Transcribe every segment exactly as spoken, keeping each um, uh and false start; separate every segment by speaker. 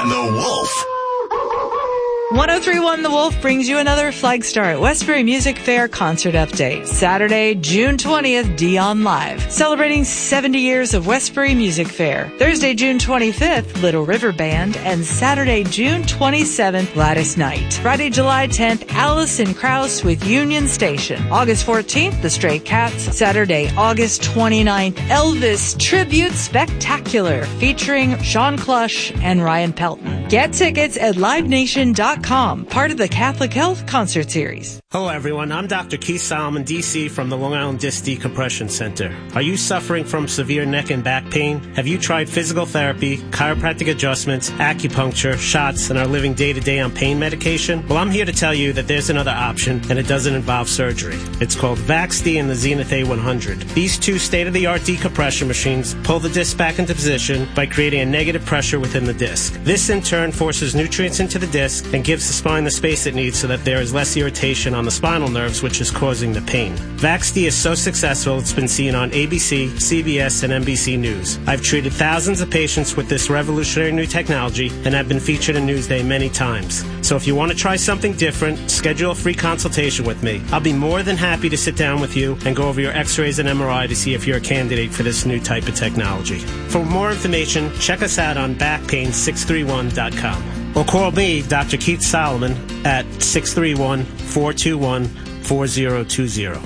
Speaker 1: and the Wolf.
Speaker 2: one oh three point one The Wolf brings you another Flagstar at Westbury Music Fair concert update. Saturday, June twentieth, Dion Live, celebrating seventy years of Westbury Music Fair. Thursday, June twenty-fifth, Little River Band, and Saturday, June twenty-seventh, Gladys Knight. Friday, July tenth, Allison Krauss with Union Station. August fourteenth, The Stray Cats. Saturday, August twenty-ninth, Elvis Tribute Spectacular, featuring Sean Clush and Ryan Pelton. Get tickets at live nation dot com, part of the Catholic Health Concert Series.
Speaker 3: Hello, everyone. I'm Doctor Keith Solomon, D C, from the Long Island Disc Decompression Center. Are you suffering from severe neck and back pain? Have you tried physical therapy, chiropractic adjustments, acupuncture, shots, and are living day-to-day on pain medication? Well, I'm here to tell you that there's another option, and it doesn't involve surgery. It's called VaxD and the Zenith A one hundred. These two state-of-the-art decompression machines pull the disc back into position by creating a negative pressure within the disc. This, in turn, forces nutrients into the disc and gives the spine the space it needs so that there is less irritation on the spinal nerves, which is causing the pain. VaxD is so successful it's been seen on A B C, C B S, and N B C News. I've treated thousands of patients with this revolutionary new technology and have been featured in Newsday many times. So if you want to try something different, schedule a free consultation with me. I'll be more than happy to sit down with you and go over your x-rays and M R I to see if you're a candidate for this new type of technology. For more information, check us out on back pain six three one dot com. Or call me, Doctor Keith Solomon, at six three one, four two one, four zero two zero.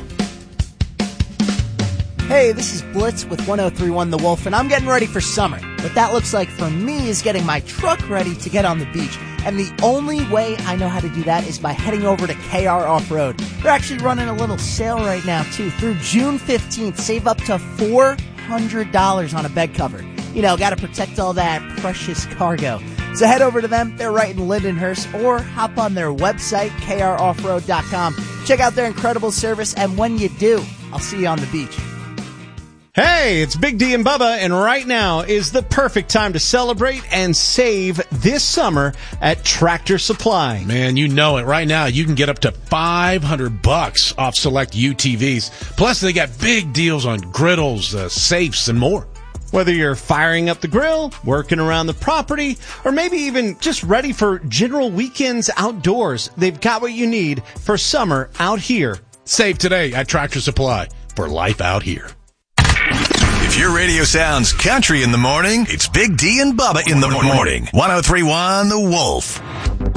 Speaker 4: Hey, this is Blitz with one oh three point one The Wolf, and I'm getting ready for summer. What that looks like for me is getting my truck ready to get on the beach. And the only way I know how to do that is by heading over to K R Off-Road. They're actually running a little sale right now, too. Through June fifteenth, save up to four hundred dollars on a bed cover. You know, got to protect all that precious cargo. So head over to them. They're right in Lindenhurst, or hop on their website, K R off road dot com. Check out their incredible service, and when you do, I'll see you on the beach.
Speaker 5: Hey, it's Big D and Bubba, and right now is the perfect time to celebrate and save this summer at Tractor Supply.
Speaker 6: Man, you know it. Right now, you can get up to five hundred bucks off select U T Vs. Plus, they got big deals on griddles, uh, safes, and more.
Speaker 5: Whether you're firing up the grill, working around the property, or maybe even just ready for general weekends outdoors, they've got what you need for summer out here.
Speaker 6: Save today at Tractor Supply for life out here.
Speaker 1: If your radio sounds country in the morning, it's Big D and Bubba in the morning. one oh three point one The Wolf.